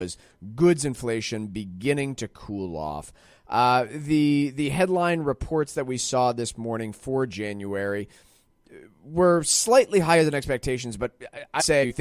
goods inflation beginning to cool off. The headline reports that we saw this morning for January were slightly higher than expectations, but I say